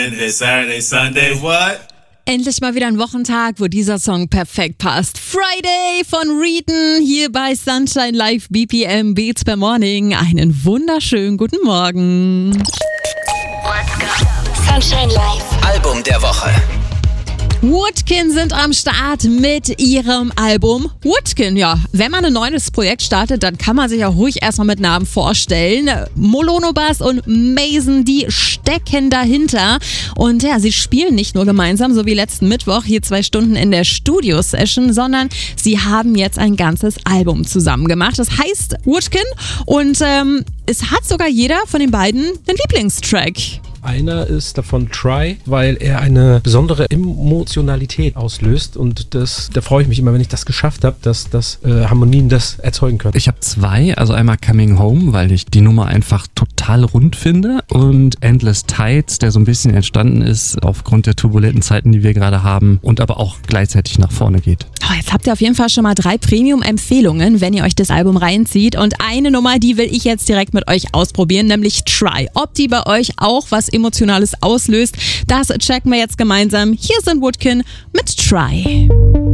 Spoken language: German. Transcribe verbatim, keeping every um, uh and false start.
Wednesday, Saturday, Sunday, what? Endlich mal wieder ein Wochentag, wo dieser Song perfekt passt. Friday von Reeden hier bei Sunshine Live B P M Beats per Morning. Einen wunderschönen guten Morgen. Let's go. Sunshine Live. Album der Woche. Woodkin sind am Start mit ihrem Album Woodkin. Ja, wenn man ein neues Projekt startet, dann kann man sich auch ruhig erstmal mit Namen vorstellen. Molonobas und Mason, die stecken dahinter. Und ja, sie spielen nicht nur gemeinsam, so wie letzten Mittwoch, hier zwei Stunden in der Studio-Session, sondern sie haben jetzt ein ganzes Album zusammen gemacht. Das heißt Woodkin und ähm, es hat sogar jeder von den beiden einen Lieblingstrack. Einer ist davon Try, weil er eine besondere Emotionalität auslöst und das, da freue ich mich immer, wenn ich das geschafft habe, dass, dass äh, Harmonien das erzeugen können. Ich habe zwei, also einmal Coming Home, weil ich die Nummer einfach total rund finde und Endless Tides, der so ein bisschen entstanden ist aufgrund der turbulenten Zeiten, die wir gerade haben und aber auch gleichzeitig nach vorne geht. Oh, jetzt habt ihr auf jeden Fall schon mal drei Premium-Empfehlungen, wenn ihr euch das Album reinzieht und eine Nummer, die will ich jetzt direkt mit euch ausprobieren, nämlich Try. Ob die bei euch auch was Emotionales auslöst, das checken wir jetzt gemeinsam. Hier sind Woodkin mit Try.